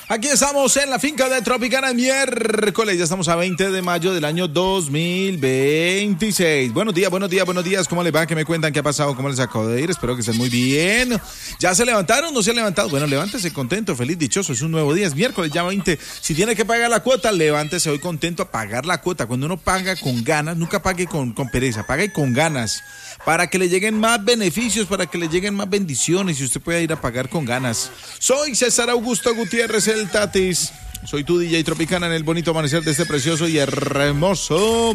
Aquí estamos en la finca de Tropicana miércoles, ya estamos a 20 de mayo del año 2026. Buenos días, ¿cómo les va? ¿Qué me cuentan? ¿Qué ha pasado? ¿Cómo les acabo de ir? Espero que estén muy bien. ¿Ya se levantaron? ¿No se han levantado? Bueno, levántese contento, feliz, dichoso, es un nuevo día, es miércoles, ya 20. Si tiene que pagar la cuota, levántese hoy contento a pagar la cuota. Cuando uno paga con ganas, nunca pague con pereza, pague con ganas. Para que le lleguen más beneficios, para que le lleguen más bendiciones y usted pueda ir a pagar con ganas. Soy César Augusto Gutiérrez, el Tatis. Soy tu DJ Tropicana en el bonito amanecer de este precioso y hermoso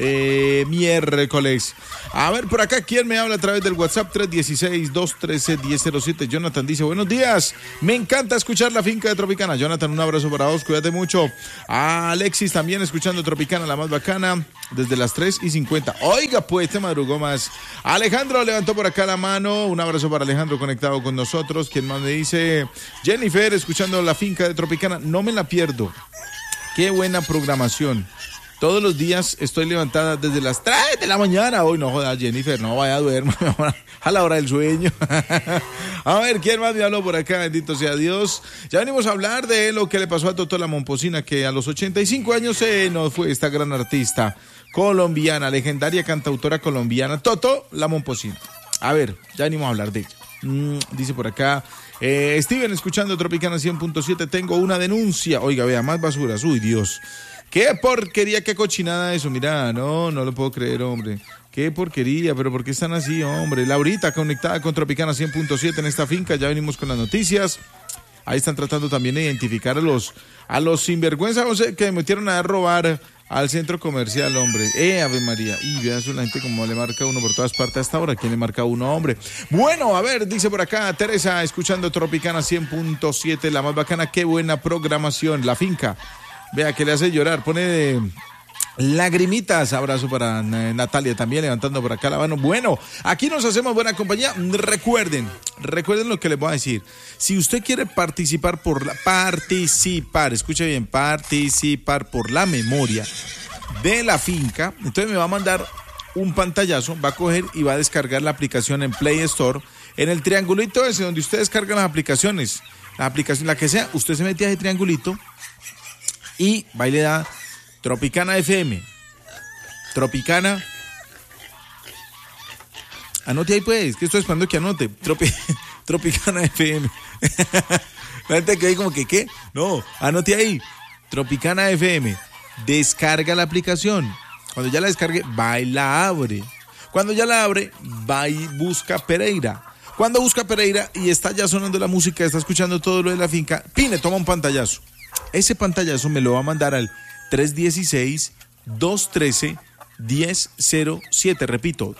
miércoles. A ver, por acá, ¿quién me habla a través del WhatsApp? 316-213-1007. Jonathan dice, buenos días, me encanta escuchar la finca de Tropicana. Jonathan, un abrazo para vos, cuídate mucho. A Alexis también escuchando Tropicana, la más bacana, desde las 3:50. Oiga, pues, te madrugó más. Alejandro levantó por acá la mano, un abrazo para Alejandro conectado con nosotros. ¿Quién más me dice? Jennifer, escuchando la finca de Tropicana, no me la pierdo. Qué buena programación. Todos los días estoy levantada desde las 3 de la mañana. Hoy no jodas, Jennifer, no vaya a duerma a la hora del sueño. A ver, ¿quién más me habló por acá? Bendito sea Dios. Ya venimos a hablar de lo que le pasó a Toto la Momposina, que a los 85 años se nos fue esta gran artista colombiana, legendaria cantautora colombiana, Toto la Momposina. A ver, ya venimos a hablar de ella. Dice por acá, Steven, escuchando Tropicana 100.7, tengo una denuncia. Oiga, vea, más basuras, uy, Dios. Qué porquería, qué cochinada eso, mira, no lo puedo creer, hombre. Qué porquería, pero ¿por qué están así, hombre? Laurita, conectada con Tropicana 100.7 en esta finca, ya venimos con las noticias. Ahí están tratando también de identificar a los sinvergüenzas, o sea, que metieron a robar al centro comercial, hombre. Ave María. Y vean eso, la gente como le marca uno por todas partes hasta ahora. ¿Quién le marca uno, hombre? Bueno, a ver, dice por acá Teresa, escuchando Tropicana 100.7, la más bacana, qué buena programación, la finca. Vea que le hace llorar, pone lagrimitas. Abrazo para Natalia también, levantando por acá la mano. Bueno, aquí nos hacemos buena compañía. Recuerden lo que les voy a decir. Si usted quiere participar, escuche bien, participar por la memoria de la finca, entonces me va a mandar un pantallazo, va a coger y va a descargar la aplicación en Play Store, en el triangulito ese donde usted descarga las aplicaciones, la aplicación, la que sea, usted se mete a ese triangulito y va y le da Tropicana FM. Tropicana. Anote ahí pues, que estoy esperando que anote. Tropicana FM. La gente que hay como que, ¿qué? No, anote ahí. Tropicana FM. Descarga la aplicación. Cuando ya la descargue, va y la abre. Cuando ya la abre, va y busca Pereira. Cuando busca Pereira y está ya sonando la música, está escuchando todo lo de la finca, pine, toma un pantallazo. Ese pantallazo me lo va a mandar al 316-213-1007. Repito,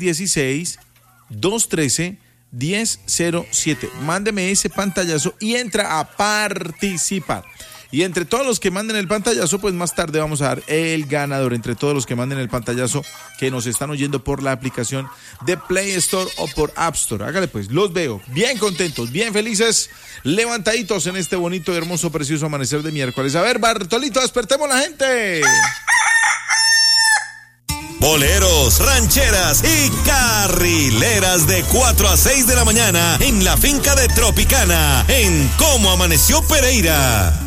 316-213-1007. Mándeme ese pantallazo y entra a participar. Y entre todos los que manden el pantallazo, pues más tarde vamos a dar el ganador. Entre todos los que manden el pantallazo que nos están oyendo por la aplicación de Play Store o por App Store. Hágale pues, los veo bien contentos, bien felices, levantaditos en este bonito, hermoso, precioso amanecer de miércoles. A ver, Bartolito, despertemos la gente. Boleros, rancheras y carrileras de 4 a 6 de la mañana en la finca de Tropicana, en Cómo Amaneció Pereira.